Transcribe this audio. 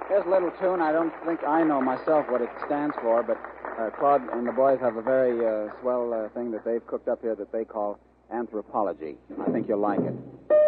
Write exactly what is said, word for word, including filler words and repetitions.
Here's a little tune. I don't think I know myself what it stands for, but uh, Claude and the boys have a very uh, swell uh, thing that they've cooked up here that they call anthropology. I think you'll like it.